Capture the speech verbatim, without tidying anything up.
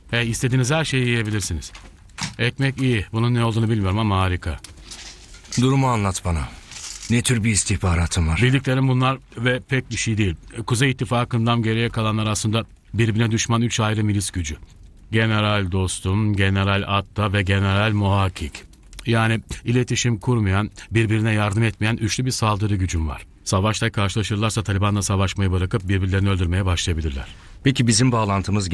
E, istediğiniz her şeyi yiyebilirsiniz. Ekmek iyi. Bunun ne olduğunu bilmiyorum ama harika. Durumu anlat bana. Ne tür bir istihbaratın var? Bildiklerim bunlar ve pek bir şey değil. Kuzey İttifakı'ndan geriye kalanlar aslında birbirine düşman üç ayrı milis gücü. General Dostum, General Atta ve General Muhakkik. Yani iletişim kurmayan, birbirine yardım etmeyen üçlü bir saldırı gücüm var. Savaşta karşılaşırlarsa Taliban'la savaşmayı bırakıp birbirlerini öldürmeye başlayabilirler. Peki bizim bağlantımız